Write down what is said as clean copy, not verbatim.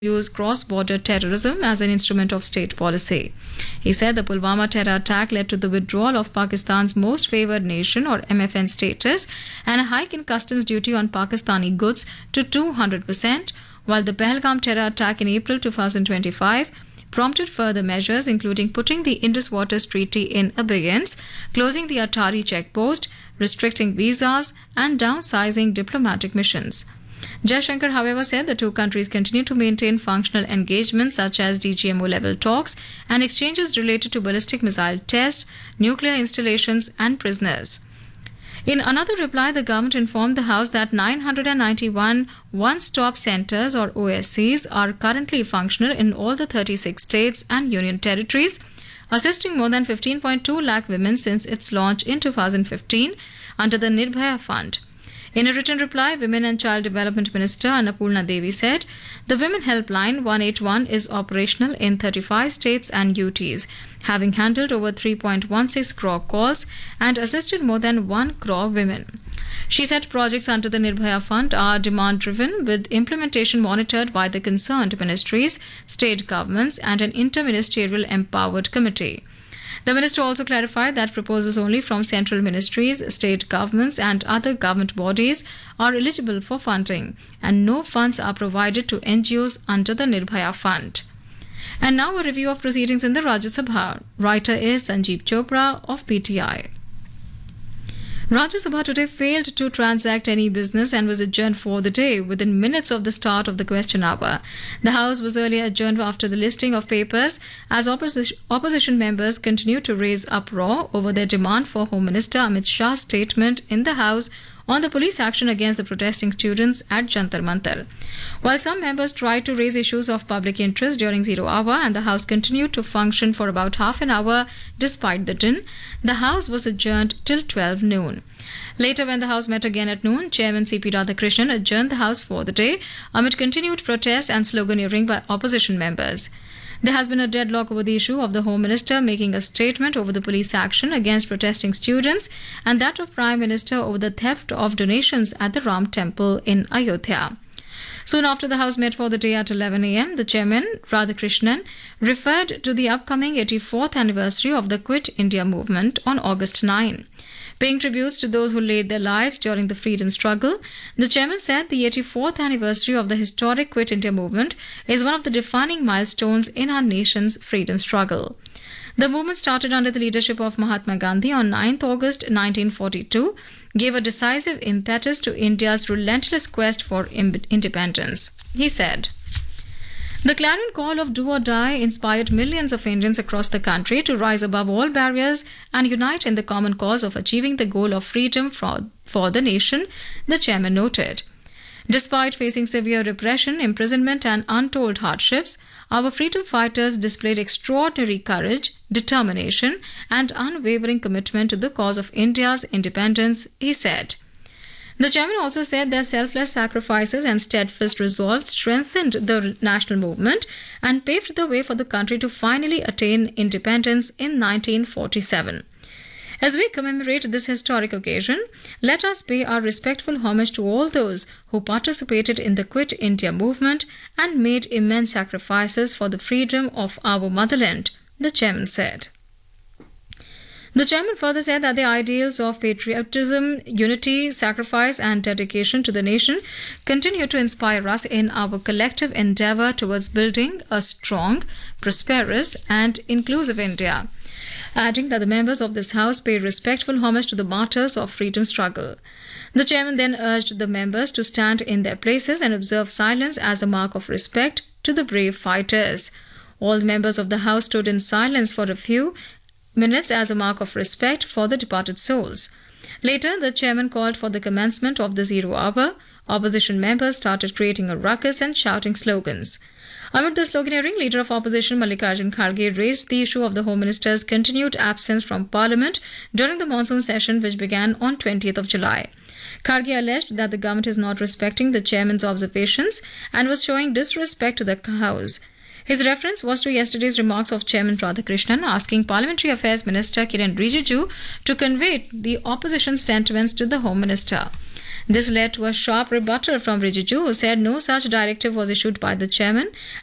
use cross-border terrorism as an instrument of state policy. He said the Pulwama terror attack led to the withdrawal of Pakistan's most favoured nation or MFN status and a hike in customs duty on Pakistani goods to 200%, while the Pahalgam terror attack in April 2025 prompted further measures including putting the Indus Waters Treaty in abeyance, closing the Atari checkpost, restricting visas and downsizing diplomatic missions. Jaishankar, however, said the two countries continue to maintain functional engagement such as DGMO-level talks and exchanges related to ballistic missile tests, nuclear installations and prisoners. In another reply, the government informed the House that 991 one-stop centres or OSCs are currently functional in all the 36 states and union territories, assisting more than 15.2 lakh women since its launch in 2015 under the Nirbhaya Fund. In a written reply, Women and Child Development Minister Annapurna Devi said the Women Helpline 181 is operational in 35 states and UTs, having handled over 3.16 crore calls and assisted more than 1 crore women. She said projects under the Nirbhaya Fund are demand-driven, with implementation monitored by the concerned ministries, state governments and an interministerial empowered committee. The minister also clarified that proposals only from central ministries, state governments and other government bodies are eligible for funding, and no funds are provided to NGOs under the Nirbhaya Fund. And now a review of proceedings in the Rajya Sabha. Writer is Sanjeev Chopra of PTI. Rajya Sabha today failed to transact any business and was adjourned for the day within minutes of the start of the question hour. The House was earlier adjourned after the listing of papers as opposition members continued to raise uproar over their demand for Home Minister Amit Shah's statement in the House on the police action against the protesting students at Jantar Mantar. While some members tried to raise issues of public interest during zero hour and the House continued to function for about half an hour despite the din, the House was adjourned till 12 noon. Later, when the House met again at noon, Chairman C.P. Radhakrishnan adjourned the House for the day amid continued protest and sloganeering by opposition members. There has been a deadlock over the issue of the Home Minister making a statement over the police action against protesting students and that of Prime Minister over the theft of donations at the Ram Temple in Ayodhya. Soon after the House met for the day at 11 a.m., the Chairman, Radhakrishnan, referred to the upcoming 84th anniversary of the Quit India movement on August 9. Paying tributes to those who laid their lives during the freedom struggle, the chairman said the 84th anniversary of the historic Quit India movement is one of the defining milestones in our nation's freedom struggle. The movement started under the leadership of Mahatma Gandhi on 9th August 1942, gave a decisive impetus to India's relentless quest for independence. He said, "The clarion call of do or die inspired millions of Indians across the country to rise above all barriers and unite in the common cause of achieving the goal of freedom for the nation," the chairman noted. Despite facing severe repression, imprisonment and untold hardships, our freedom fighters displayed extraordinary courage, determination and unwavering commitment to the cause of India's independence, he said. The chairman also said their selfless sacrifices and steadfast resolve strengthened the national movement and paved the way for the country to finally attain independence in 1947. As we commemorate this historic occasion, let us pay our respectful homage to all those who participated in the Quit India movement and made immense sacrifices for the freedom of our motherland, the chairman said. The chairman further said that the ideals of patriotism, unity, sacrifice and dedication to the nation continue to inspire us in our collective endeavour towards building a strong, prosperous and inclusive India, adding that the members of this House pay respectful homage to the martyrs of freedom struggle. The chairman then urged the members to stand in their places and observe silence as a mark of respect to the brave fighters. All members of the House stood in silence for a few minutes as a mark of respect for the departed souls. Later, the chairman called for the commencement of the zero hour. Opposition members started creating a ruckus and shouting slogans. Amid the sloganeering, leader of opposition Mallikarjun Kharge raised the issue of the Home Minister's continued absence from Parliament during the monsoon session which began on 20th of July. Kharge alleged that the government is not respecting the chairman's observations and was showing disrespect to the House. His reference was to yesterday's remarks of Chairman Radhakrishnan asking Parliamentary Affairs Minister Kiren Rijiju to convey the opposition's sentiments to the Home Minister. This led to a sharp rebuttal from Rijiju, who said no such directive was issued by the chairman